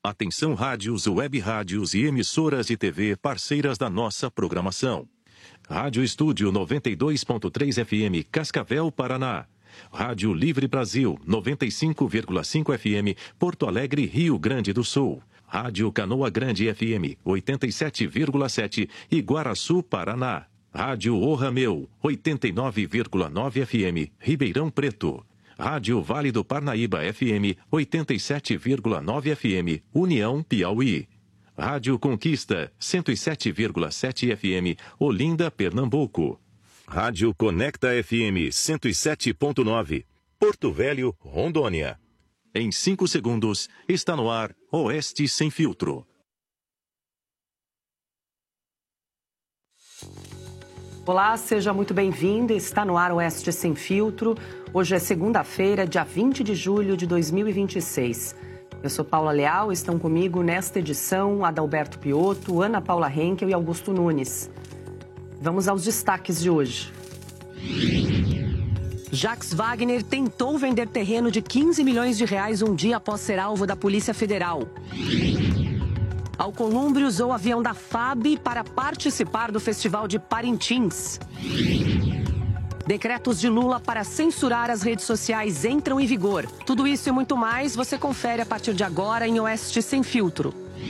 Atenção rádios, web rádios e emissoras de TV parceiras da nossa programação. Rádio Estúdio 92.3 FM, Cascavel, Paraná. Rádio Livre Brasil 95,5 FM, Porto Alegre, Rio Grande do Sul. Rádio Canoa Grande FM 87,7, Iguaraçu, Paraná. Rádio O Rameu 89,9 FM, Ribeirão Preto. Rádio Vale do Parnaíba FM 87,9 FM, União, Piauí. Rádio Conquista 107,7 FM, Olinda, Pernambuco. Rádio Conecta FM 107,9, Porto Velho, Rondônia. Em 5 segundos, está no ar Oeste Sem Filtro. Olá, seja muito bem-vindo. Está no ar Oeste Sem Filtro. Hoje é segunda-feira, dia 20 de julho de 2026. Eu sou Paula Leal, estão comigo nesta edição Adalberto Piotto, Ana Paula Henkel e Augusto Nunes. Vamos aos destaques de hoje. Jacques Wagner tentou vender terreno de 15 milhões de reais um dia após ser alvo da Polícia Federal. Alcolumbre usou o avião da FAB para participar do Festival de Parintins. Decretos de Lula para censurar as redes sociais entram em vigor. Tudo isso e muito mais você confere a partir de agora em Oeste Sem Filtro.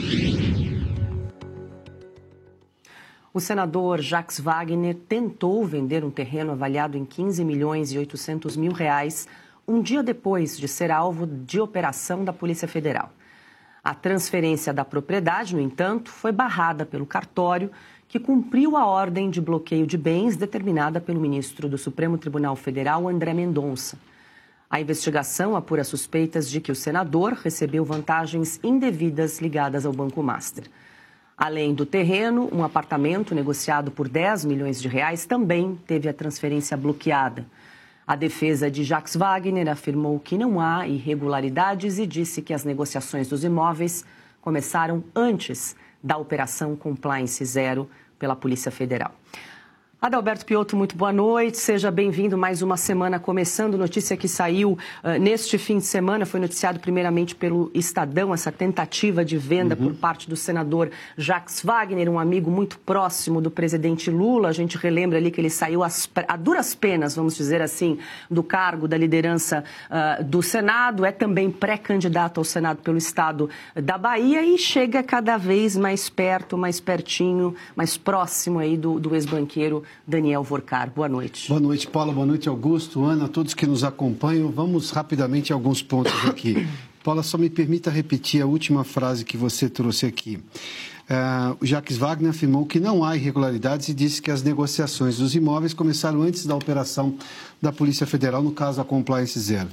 O senador Jacques Wagner tentou vender um terreno avaliado em 15 milhões e 800 mil reais um dia depois de ser alvo de operação da Polícia Federal. A transferência da propriedade, no entanto, foi barrada pelo cartório, que cumpriu a ordem de bloqueio de bens determinada pelo ministro do Supremo Tribunal Federal, André Mendonça. A investigação apura suspeitas de que o senador recebeu vantagens indevidas ligadas ao Banco Master. Além do terreno, um apartamento negociado por 10 milhões de reais também teve a transferência bloqueada. A defesa de Jacques Wagner afirmou que não há irregularidades e disse que as negociações dos imóveis começaram antes da Operação Compliance Zero pela Polícia Federal. Adalberto Piotto, muito boa noite, seja bem-vindo. Mais uma semana começando, notícia que saiu neste fim de semana, foi noticiado primeiramente pelo Estadão, essa tentativa de venda por parte do senador Jacques Wagner, um amigo muito próximo do presidente Lula. A gente relembra ali que ele saiu a duras penas, vamos dizer assim, do cargo da liderança do Senado, é também pré-candidato ao Senado pelo estado da Bahia e chega cada vez mais perto, mais pertinho, mais próximo aí do ex-banqueiro Daniel Vorcar. Boa noite. Boa noite, Paula. Boa noite, Augusto, Ana, todos que nos acompanham. Vamos rapidamente a alguns pontos aqui. Paula, só me permita repetir a última frase que você trouxe aqui. O Jacques Wagner afirmou que não há irregularidades e disse que as negociações dos imóveis começaram antes da operação da Polícia Federal, no caso a Compliance Zero.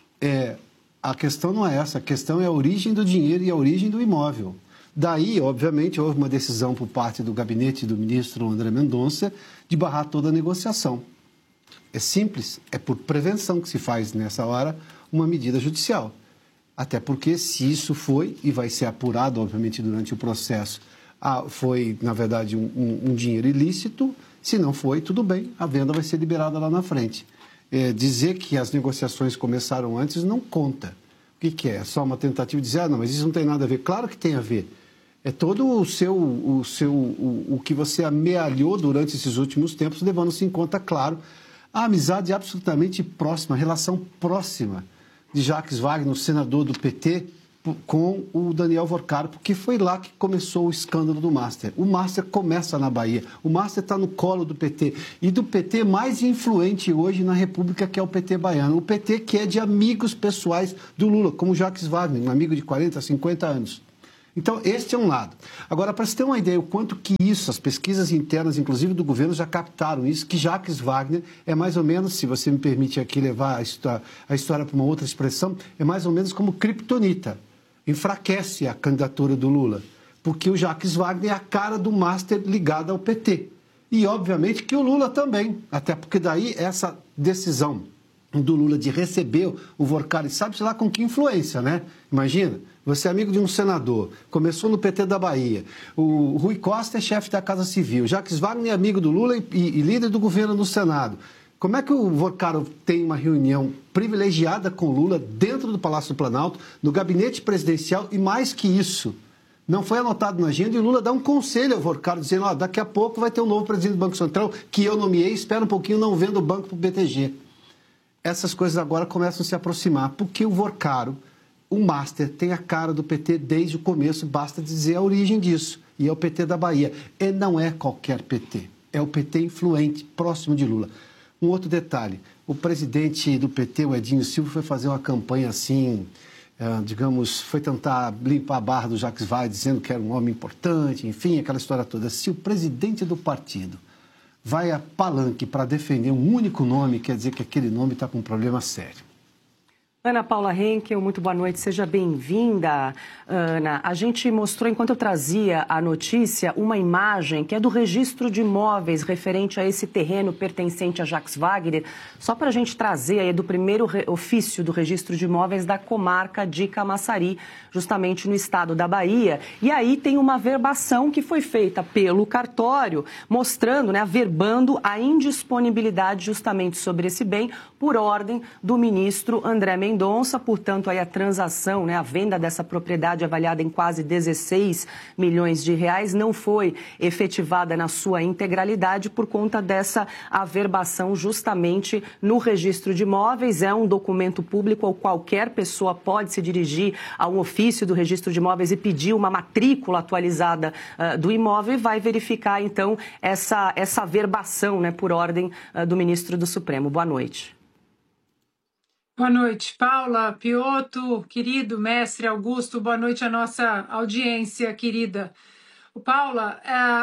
A questão não é essa, a questão é a origem do dinheiro e a origem do imóvel. Daí, obviamente, houve uma decisão por parte do gabinete do ministro André Mendonça de barrar toda a negociação. É simples, é por prevenção que se faz nessa hora uma medida judicial. Até porque se isso foi, e vai ser apurado, obviamente, durante o processo, foi, na verdade, um dinheiro ilícito, se não foi, tudo bem, a venda vai ser liberada lá na frente. Dizer que as negociações começaram antes não conta. O que é? É só uma tentativa de dizer, não, mas isso não tem nada a ver. Claro que tem a ver. É todo o que você amealhou durante esses últimos tempos, levando-se em conta, claro, a amizade absolutamente próxima, a relação próxima de Jacques Wagner, o senador do PT, com o Daniel Vorcar, porque foi lá que começou o escândalo do Master. O Master começa na Bahia, o Master está no colo do PT, e do PT mais influente hoje na República, que é o PT baiano. O PT que é de amigos pessoais do Lula, como Jacques Wagner, um amigo de 40, 50 anos. Então, este é um lado. Agora, para você ter uma ideia, o quanto que isso, as pesquisas internas, inclusive do governo, já captaram isso, que Jacques Wagner é mais ou menos, se você me permite aqui levar a história para uma outra expressão, é mais ou menos como criptonita. Enfraquece a candidatura do Lula, porque o Jacques Wagner é a cara do Master ligado ao PT. E, obviamente, que o Lula também, até porque daí essa decisão do Lula de receber o Vorcar, e sabe-se lá com que influência, né? Imagina, você é amigo de um senador, começou no PT da Bahia, o Rui Costa é chefe da Casa Civil, Jacques Wagner é amigo do Lula e líder do governo no Senado. Como é que o Vorcaro tem uma reunião privilegiada com Lula dentro do Palácio do Planalto, no gabinete presidencial, e mais que isso, não foi anotado na agenda, e Lula dá um conselho ao Vorcaro, dizendo, daqui a pouco vai ter um novo presidente do Banco Central, que eu nomeei, espera um pouquinho, não vendo o banco para o BTG. Essas coisas agora começam a se aproximar, porque o Vorcaro, o Master, tem a cara do PT desde o começo, basta dizer a origem disso, e é o PT da Bahia. E não é qualquer PT, é o PT influente, próximo de Lula. Um outro detalhe, o presidente do PT, o Edinho Silva, foi fazer uma campanha assim, digamos, foi tentar limpar a barra do Jacques Wagner, dizendo que era um homem importante, enfim, aquela história toda. Se o presidente do partido vai a palanque para defender um único nome, quer dizer que aquele nome está com um problema sério. Ana Paula Henkel, muito boa noite, seja bem-vinda. Ana, a gente mostrou, enquanto eu trazia a notícia, uma imagem que é do registro de imóveis referente a esse terreno pertencente a Jacques Wagner, só para a gente trazer aí do primeiro ofício do registro de imóveis da comarca de Camaçari, justamente no estado da Bahia. E aí tem uma verbação que foi feita pelo cartório, mostrando, averbando a indisponibilidade justamente sobre esse bem por ordem do ministro André Mendonça. Portanto, aí a transação, a venda dessa propriedade avaliada em quase 16 milhões de reais não foi efetivada na sua integralidade por conta dessa averbação justamente no registro de imóveis. É um documento público ao qualquer pessoa pode se dirigir a um ofício do registro de imóveis e pedir uma matrícula atualizada do imóvel e vai verificar, então, essa averbação, por ordem do ministro do Supremo. Boa noite. Boa noite, Paula, Piotto, querido mestre Augusto, boa noite à nossa audiência querida. Paula,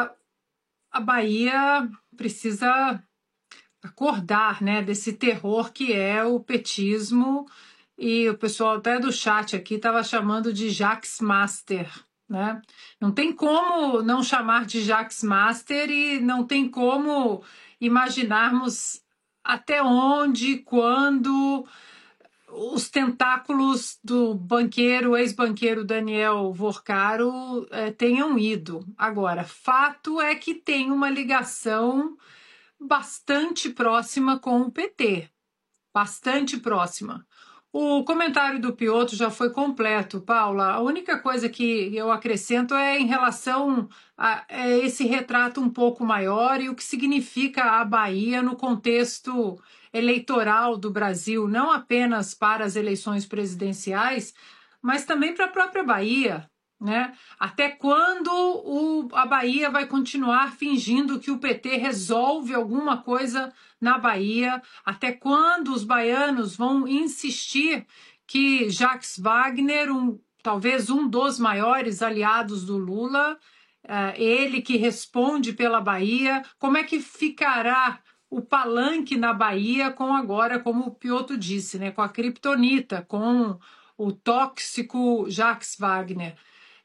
a Bahia precisa acordar, desse terror que é o petismo, e o pessoal até do chat aqui estava chamando de Jacques Master, Não tem como não chamar de Jacques Master e não tem como imaginarmos até onde, quando os tentáculos do ex-banqueiro Daniel Vorcaro tenham ido. Agora, fato é que tem uma ligação bastante próxima com o PT, bastante próxima. O comentário do Piotto já foi completo, Paula. A única coisa que eu acrescento é em relação a esse retrato um pouco maior e o que significa a Bahia no contexto eleitoral do Brasil, não apenas para as eleições presidenciais, mas também para a própria Bahia. Até quando a Bahia vai continuar fingindo que o PT resolve alguma coisa na Bahia? Até quando os baianos vão insistir que Jacques Wagner, talvez um dos maiores aliados do Lula, ele que responde pela Bahia, como é que ficará o palanque na Bahia agora, como o Piotto disse, com a criptonita, com o tóxico Jacques Wagner?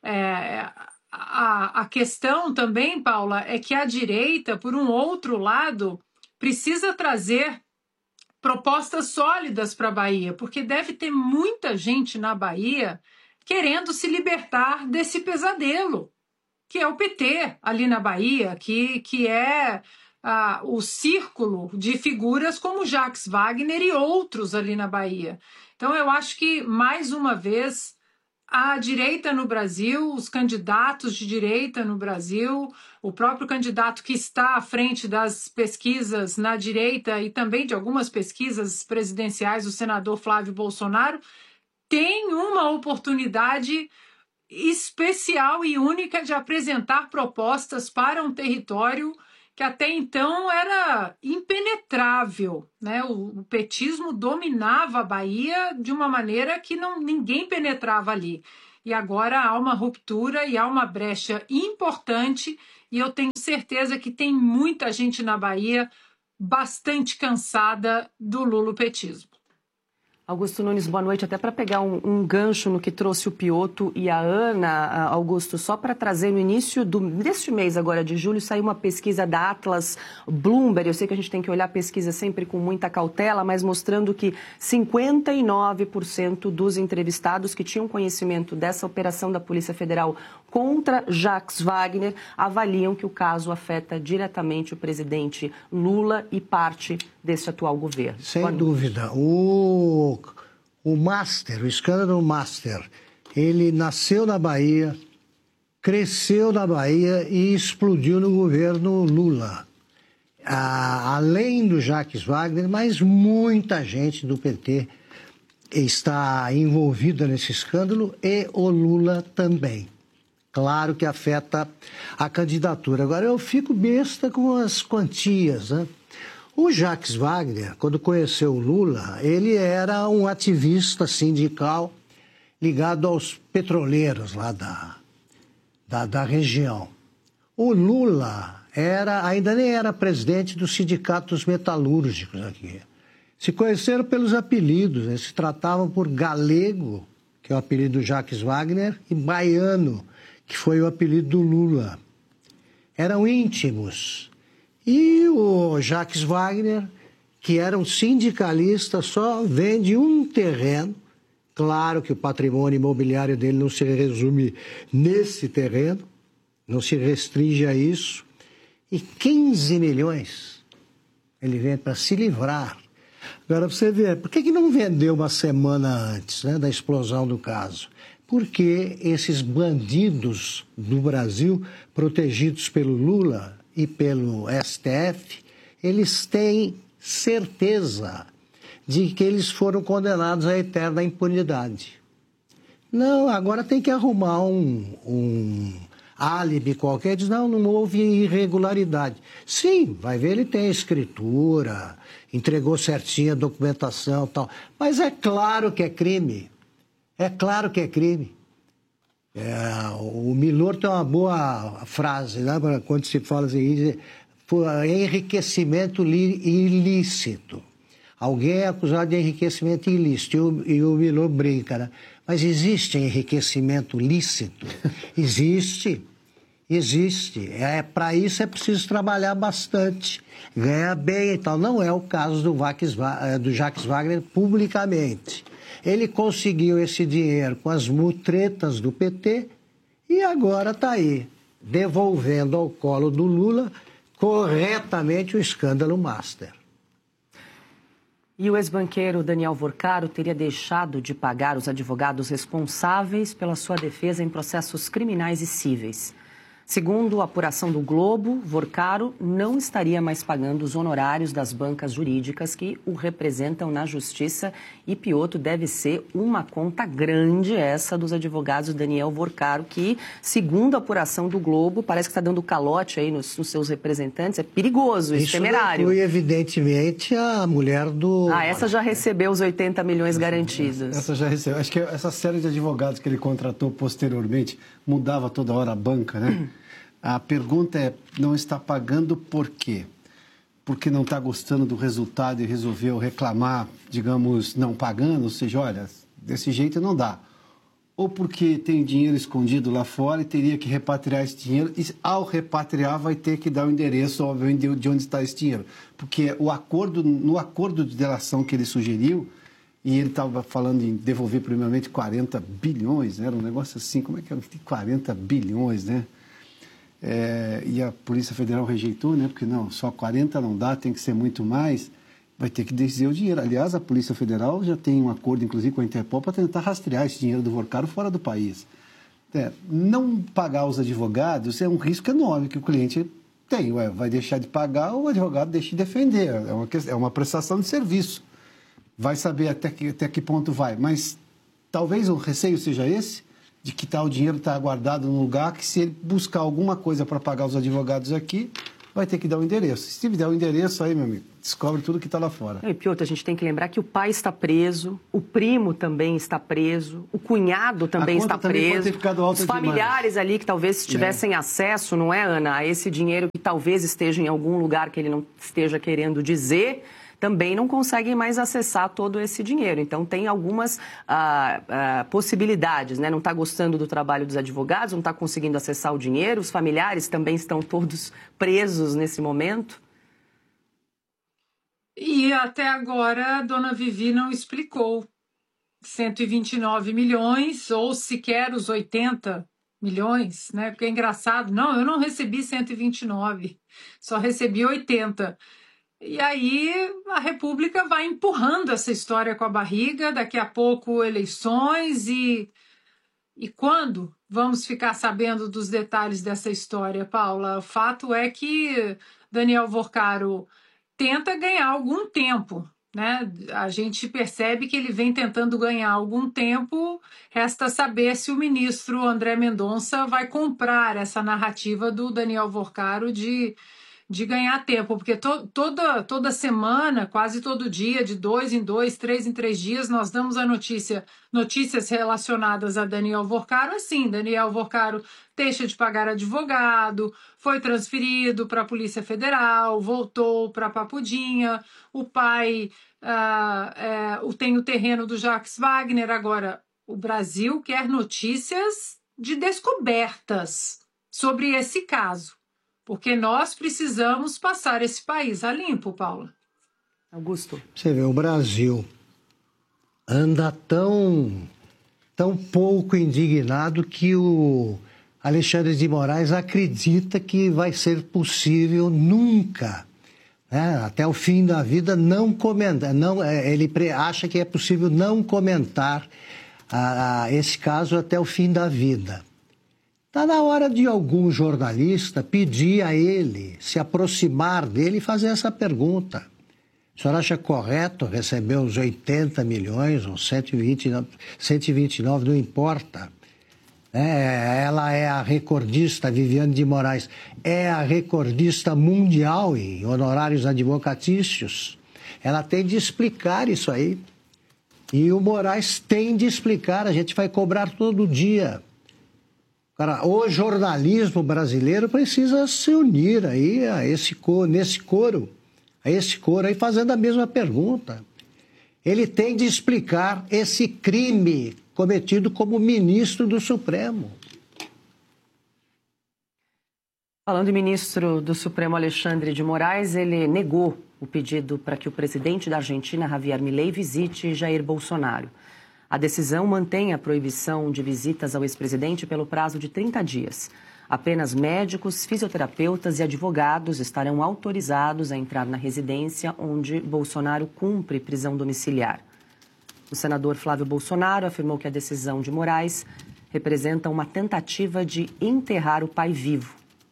A questão também, Paula, é que a direita, por um outro lado, precisa trazer propostas sólidas para a Bahia, porque deve ter muita gente na Bahia querendo se libertar desse pesadelo, que é o PT ali na Bahia, que é o círculo de figuras como Jacques Wagner e outros ali na Bahia. Então, eu acho que, mais uma vez, a direita no Brasil, os candidatos de direita no Brasil, o próprio candidato que está à frente das pesquisas na direita e também de algumas pesquisas presidenciais, o senador Flávio Bolsonaro, tem uma oportunidade especial e única de apresentar propostas para um território que até então era impenetrável, O petismo dominava a Bahia de uma maneira que ninguém penetrava ali. E agora há uma ruptura e há uma brecha importante, e eu tenho certeza que tem muita gente na Bahia bastante cansada do lulopetismo. Augusto Nunes, boa noite. Até para pegar um gancho no que trouxe o Piotto e a Ana, Augusto, só para trazer no início deste mês agora de julho, saiu uma pesquisa da Atlas Bloomberg. Eu sei que a gente tem que olhar a pesquisa sempre com muita cautela, mas mostrando que 59% dos entrevistados que tinham conhecimento dessa operação da Polícia Federal contra Jacques Wagner avaliam que o caso afeta diretamente o presidente Lula e parte desse atual governo. Sem dúvida. O escândalo Master, ele nasceu na Bahia, cresceu na Bahia e explodiu no governo Lula. Além do Jacques Wagner, mas muita gente do PT está envolvida nesse escândalo e o Lula também. Claro que afeta a candidatura. Agora, eu fico besta com as quantias, né? O Jacques Wagner, quando conheceu o Lula, ele era um ativista sindical ligado aos petroleiros lá da região. O Lula ainda nem era presidente dos sindicatos metalúrgicos aqui. Se conheceram pelos apelidos, eles se tratavam por Galego, que é o apelido do Jacques Wagner, e Baiano, que foi o apelido do Lula. Eram íntimos. E o Jacques Wagner, que era um sindicalista, só vende um terreno. Claro que o patrimônio imobiliário dele não se resume nesse terreno, não se restringe a isso. E 15 milhões ele vende para se livrar. Agora, você vê, por que não vendeu uma semana antes, né, da explosão do caso? Porque esses bandidos do Brasil, protegidos pelo Lula e pelo STF, eles têm certeza de que eles foram condenados à eterna impunidade. Não, agora tem que arrumar um álibi qualquer, diz, não houve irregularidade. Sim, vai ver, ele tem escritura, entregou certinho a documentação e tal, mas é claro que é crime. É claro que é crime. O Milor tem uma boa frase, né, quando se fala assim, enriquecimento ilícito. Alguém é acusado de enriquecimento ilícito e o Milor brinca, né? Mas existe enriquecimento lícito? Existe. Para isso é preciso trabalhar bastante, ganhar bem e tal. Não é o caso do Jacques Wagner publicamente. Ele conseguiu esse dinheiro com as mutretas do PT e agora está aí, devolvendo ao colo do Lula corretamente o escândalo Master. E o ex-banqueiro Daniel Vorcaro teria deixado de pagar os advogados responsáveis pela sua defesa em processos criminais e cíveis. Segundo a apuração do Globo, Vorcaro não estaria mais pagando os honorários das bancas jurídicas que o representam na justiça e Piotto deve ser uma conta grande essa dos advogados Daniel Vorcaro, que, segundo a apuração do Globo, parece que está dando calote aí nos seus representantes. É perigoso, isso temerário. Isso inclui, evidentemente, a mulher do... essa já recebeu os 80 milhões garantidos. Essa já recebeu. Acho que essa série de advogados que ele contratou posteriormente mudava toda hora a banca, né? A pergunta é, não está pagando por quê? Porque não está gostando do resultado e resolveu reclamar, digamos, não pagando, ou seja, olha, desse jeito não dá. Ou porque tem dinheiro escondido lá fora e teria que repatriar esse dinheiro, e ao repatriar vai ter que dar o endereço, obviamente, de onde está esse dinheiro. Porque no acordo de delação que ele sugeriu, e ele estava falando em devolver primeiramente 40 bilhões, né? Era um negócio assim, como é que é? 40 bilhões, né? E a Polícia Federal rejeitou, né? Porque não, só 40 não dá, tem que ser muito mais, vai ter que dizer o dinheiro. Aliás, a Polícia Federal já tem um acordo, inclusive, com a Interpol para tentar rastrear esse dinheiro do Vorcaro fora do país. Não pagar os advogados é um risco enorme que o cliente tem. Vai deixar de pagar ou o advogado deixa de defender. É uma prestação de serviço. Vai saber até que ponto vai. Mas talvez o receio seja esse, de que o dinheiro está guardado num lugar que, se ele buscar alguma coisa para pagar os advogados aqui, vai ter que dar o endereço. Se der o endereço, aí, meu amigo, descobre tudo que está lá fora. E, Piotto, a gente tem que lembrar que o pai está preso, o primo também está preso, o cunhado também está preso, os familiares demais ali que talvez tivessem acesso, não é, Ana, a esse dinheiro que talvez esteja em algum lugar que ele não esteja querendo dizer, também não conseguem mais acessar todo esse dinheiro. Então, tem algumas possibilidades, né? Não está gostando do trabalho dos advogados, não está conseguindo acessar o dinheiro, os familiares também estão todos presos nesse momento. E até agora a dona Vivi não explicou 129 milhões ou sequer os 80 milhões, né? Porque é engraçado. Não, eu não recebi 129, só recebi 80. E aí a República vai empurrando essa história com a barriga, daqui a pouco eleições e quando vamos ficar sabendo dos detalhes dessa história, Paula? O fato é que Daniel Vorcaro tenta ganhar algum tempo, né? A gente percebe que ele vem tentando ganhar algum tempo, resta saber se o ministro André Mendonça vai comprar essa narrativa do Daniel Vorcaro de ganhar tempo, porque toda semana, quase todo dia, de 2 em 2, 3 em 3 dias, nós damos notícias relacionadas a Daniel Vorcaro, assim, Daniel Vorcaro deixa de pagar advogado, foi transferido para a Polícia Federal, voltou para Papudinha, o pai tem o terreno do Jacques Wagner. Agora, o Brasil quer notícias de descobertas sobre esse caso, porque nós precisamos passar esse país a limpo, Paula. Augusto. Você vê, o Brasil anda tão pouco indignado que o Alexandre de Moraes acredita que vai ser possível nunca, né, até o fim da vida, não comentar. Ele acha que é possível não comentar esse caso até o fim da vida. Está na hora de algum jornalista pedir a ele, se aproximar dele e fazer essa pergunta. O senhor acha correto receber os 80 milhões ou 129, não importa? Ela é a recordista, Viviane de Moraes, é a recordista mundial em honorários advocatícios. Ela tem de explicar isso aí. E o Moraes tem de explicar, a gente vai cobrar todo dia. Cara, o jornalismo brasileiro precisa se unir aí nesse coro aí fazendo a mesma pergunta. Ele tem de explicar esse crime cometido como ministro do Supremo. Falando em ministro do Supremo Alexandre de Moraes, ele negou o pedido para que o presidente da Argentina, Javier Milei, visite Jair Bolsonaro. A decisão mantém a proibição de visitas ao ex-presidente pelo prazo de 30 dias. Apenas médicos, fisioterapeutas e advogados estarão autorizados a entrar na residência onde Bolsonaro cumpre prisão domiciliar. O senador Flávio Bolsonaro afirmou que a decisão de Moraes representa uma tentativa de enterrar o pai vivo.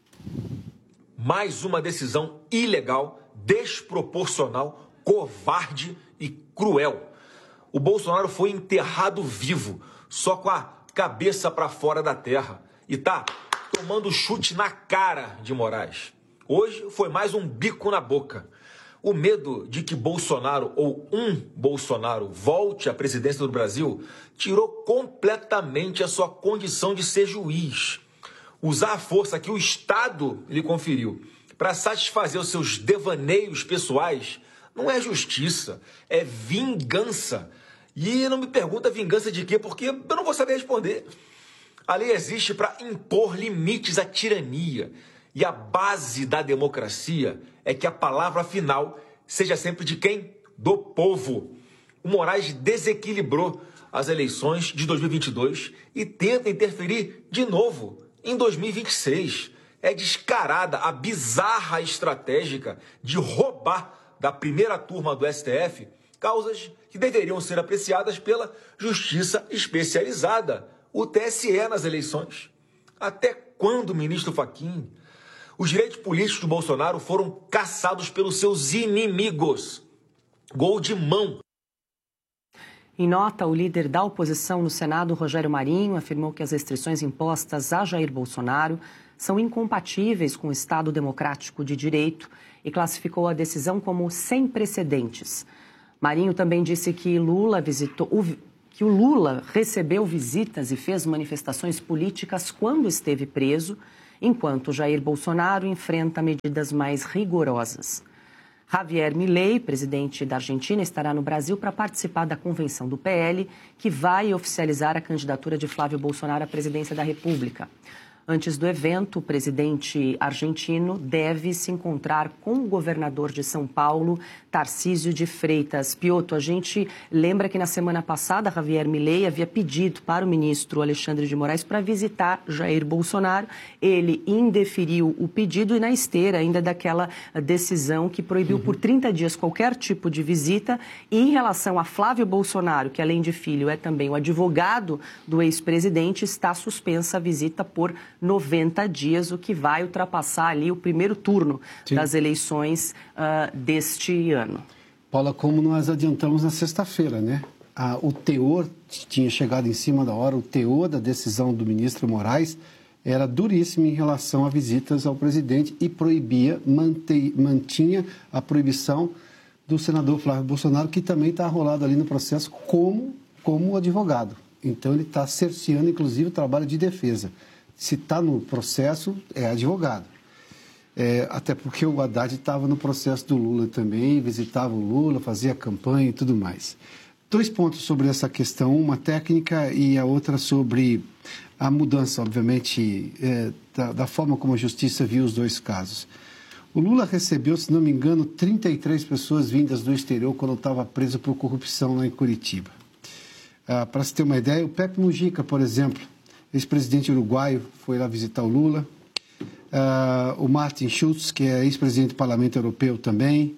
Mais uma decisão ilegal, desproporcional, covarde e cruel. O Bolsonaro foi enterrado vivo, só com a cabeça para fora da terra. E tá tomando chute na cara de Moraes. Hoje foi mais um bico na boca. O medo de que Bolsonaro ou um Bolsonaro volte à presidência do Brasil tirou completamente a sua condição de ser juiz. Usar a força que o Estado lhe conferiu para satisfazer os seus devaneios pessoais não é justiça, é vingança. E não me pergunta vingança de quê, porque eu não vou saber responder. A lei existe para impor limites à tirania. E a base da democracia é que a palavra final seja sempre de quem? Do povo. O Moraes desequilibrou as eleições de 2022 e tenta interferir de novo em 2026. É descarada a bizarra estratégia de roubar da primeira turma do STF causas que deveriam ser apreciadas pela Justiça Especializada, o TSE, nas eleições. Até quando, ministro Fachin? Os direitos políticos do Bolsonaro foram caçados pelos seus inimigos. Gol de mão. Em nota, o líder da oposição no Senado, Rogério Marinho, afirmou que as restrições impostas a Jair Bolsonaro são incompatíveis com o Estado democrático de direito e classificou a decisão como sem precedentes. Marinho também disse que o Lula recebeu visitas e fez manifestações políticas quando esteve preso, enquanto Jair Bolsonaro enfrenta medidas mais rigorosas. Javier Milei, presidente da Argentina, estará no Brasil para participar da convenção do PL, que vai oficializar a candidatura de Flávio Bolsonaro à presidência da República. Antes do evento, o presidente argentino deve se encontrar com o governador de São Paulo, Tarcísio de Freitas. Piotr, a gente lembra que na semana passada, Javier Milei havia pedido para o ministro Alexandre de Moraes para visitar Jair Bolsonaro. Ele indeferiu o pedido e na esteira ainda daquela decisão que proibiu por 30 dias qualquer tipo de visita. E em relação a Flávio Bolsonaro, que além de filho é também o advogado do ex-presidente, está suspensa a visita por 90 dias, o que vai ultrapassar ali o primeiro turno das eleições deste ano. Paula, como nós adiantamos na sexta-feira, né? O teor, tinha chegado em cima da hora, o teor da decisão do ministro Moraes era duríssimo em relação a visitas ao presidente e mantinha a proibição do senador Flávio Bolsonaro, que também está arrolado ali no processo como advogado. Então, ele está cerceando, inclusive, o trabalho de defesa. Se está no processo, é advogado. Até porque o Haddad estava no processo do Lula também, visitava o Lula, fazia campanha e tudo mais. 2 pontos sobre essa questão, uma técnica e a outra sobre a mudança, obviamente, da forma como a Justiça viu os 2 casos. O Lula recebeu, se não me engano, 33 pessoas vindas do exterior quando estava preso por corrupção lá em Curitiba. Para se ter uma ideia, o Pepe Mujica, por exemplo, ex-presidente uruguaio, foi lá visitar o Lula. O Martin Schulz, que é ex-presidente do Parlamento Europeu também.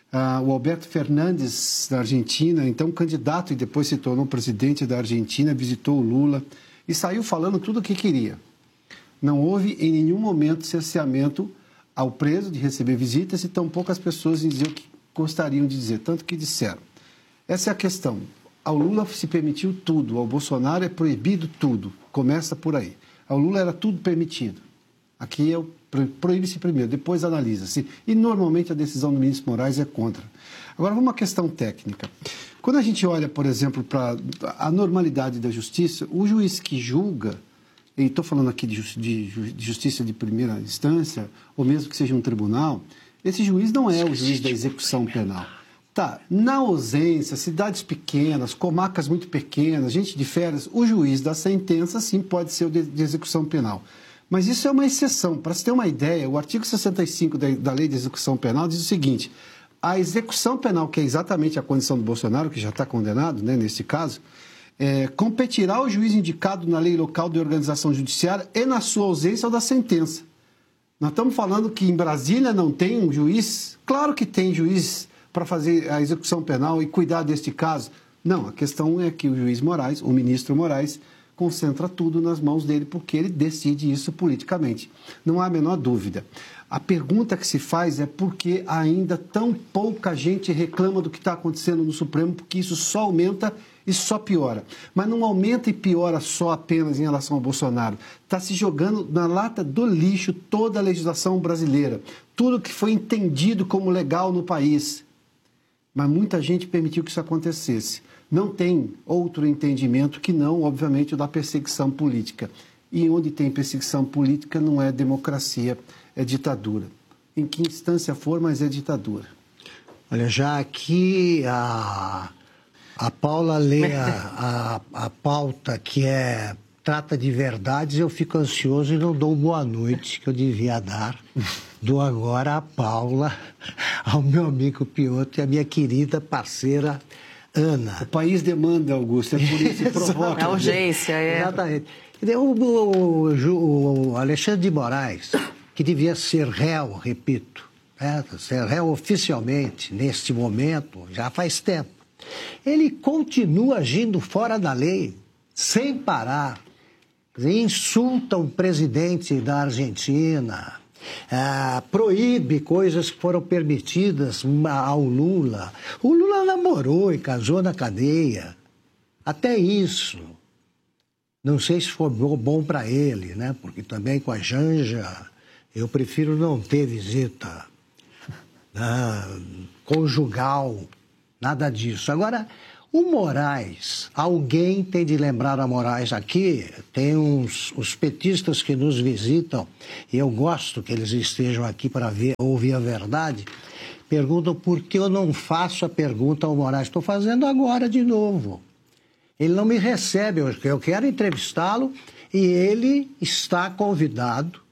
O Alberto Fernandes, da Argentina, então candidato e depois se tornou presidente da Argentina, visitou o Lula e saiu falando tudo o que queria. Não houve em nenhum momento cerceamento ao preso de receber visitas e tampouco as pessoas diziam o que gostariam de dizer, tanto que disseram. Essa é a questão. Ao Lula se permitiu tudo, ao Bolsonaro é proibido tudo. Começa por aí. Ao Lula era tudo permitido. Aqui proíbe-se primeiro, depois analisa-se. E normalmente a decisão do ministro Moraes é contra. Agora, vamos a uma questão técnica. Quando a gente olha, por exemplo, para a normalidade da justiça, o juiz que julga, e estou falando aqui de justiça de primeira instância, ou mesmo que seja um tribunal, esse juiz não é o juiz da execução penal. Tá, na ausência, cidades pequenas, comarcas muito pequenas, gente de férias, o juiz da sentença, sim, pode ser o de execução penal. Mas isso é uma exceção. Para se ter uma ideia, o artigo 65 da Lei de Execução Penal diz o seguinte: a execução penal, que é exatamente a condição do Bolsonaro, que já está condenado, né, nesse caso, competirá ao juiz indicado na lei local de organização judiciária e na sua ausência ou da sentença. Nós estamos falando que em Brasília não tem um juiz? Claro que tem juiz para fazer a execução penal e cuidar deste caso. Não, a questão é que o juiz Moraes, o ministro Moraes, concentra tudo nas mãos dele porque ele decide isso politicamente. Não há a menor dúvida. A pergunta que se faz é por que ainda tão pouca gente reclama do que está acontecendo no Supremo, porque isso só aumenta e só piora. Mas não aumenta e piora só apenas em relação ao Bolsonaro. Está se jogando na lata do lixo toda a legislação brasileira, tudo que foi entendido como legal no país. Mas muita gente permitiu que isso acontecesse. Não tem outro entendimento que não, obviamente, o da perseguição política. E onde tem perseguição política não é democracia, é ditadura. Em que instância for, mas é ditadura. Olha, já aqui a Paula lê a pauta que trata de verdades, eu fico ansioso e não dou boa noite, que eu devia dar. Dou agora a Paula, ao meu amigo Piotr e a minha querida parceira Ana. O país demanda, Augusto, é por isso que provoca. É urgência, Exatamente. O Alexandre de Moraes, que devia ser réu, repito, ser réu oficialmente, neste momento, já faz tempo, ele continua agindo fora da lei, sem parar. Insulta o presidente da Argentina, proíbe coisas que foram permitidas ao Lula. O Lula namorou e casou na cadeia. Até isso. Não sei se foi bom para ele, né? Porque também com a Janja, eu prefiro não ter visita conjugal, nada disso. Agora, o Moraes, alguém tem de lembrar a Moraes aqui, tem os petistas que nos visitam, e eu gosto que eles estejam aqui para ouvir a verdade. perguntam por que eu não faço a pergunta ao Moraes. Estou fazendo agora de novo. Ele não me recebe, eu quero entrevistá-lo e ele está convidado